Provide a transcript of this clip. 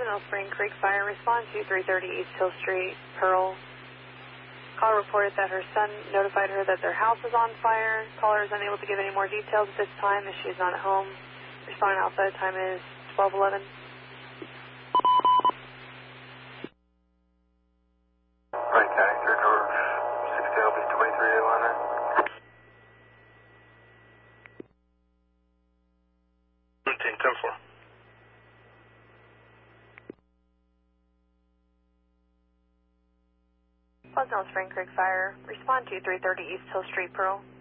Pleasantville Spring Creek Fire, respond to 330 East Hill Street, Pearl. Caller reported that her son notified her that their house is on fire. Caller is unable to give any more details at this time as she is not at home. Responding outside time is 1211. Wright County, third George, 60 LB 23 Team 10-4. Pleasantville Spring Creek Fire, respond to 330 East Hill Street, Pearl.